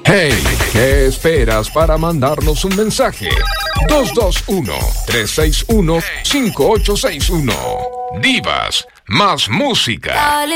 Hey, ¿qué esperas para mandarnos un mensaje? 221-361-5861. Divas, más música.